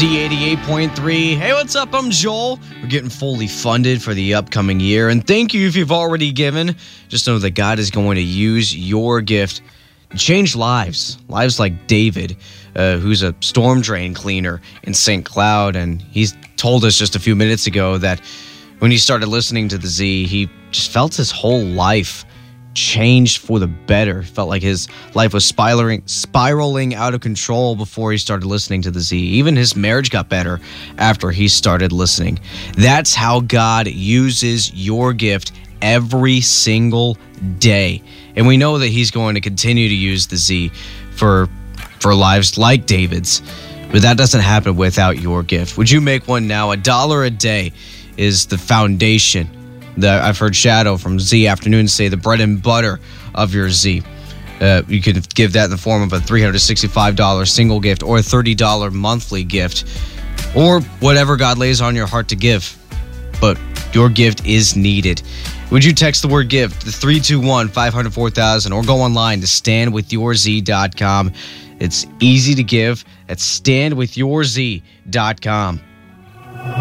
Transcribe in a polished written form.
Z88.3. Hey, what's up? I'm Joel. We're getting fully funded for the upcoming year. And thank you if you've already given. Just know that God is going to use your gift to change lives. Lives like David, who's a storm drain cleaner in St. Cloud. And he's told us just a few minutes ago that when he started listening to the Z, he just felt his whole life changed for the better. Felt like his life was spiraling out of control before he started listening to the Z. Even his marriage got better after he started listening. That's how God uses your gift every single day. And we know that he's going to continue to use the Z for lives like David's. But that doesn't happen without your gift. Would you make one now? $1 a day is the foundation. I've heard Shadow from Z Afternoon say the bread and butter of your Z. You could give that in the form of a $365 single gift or a $30 monthly gift or whatever God lays on your heart to give. But your gift is needed. Would you text the word gift to 321-500-4000 or go online to standwithyourz.com. It's easy to give at standwithyourz.com.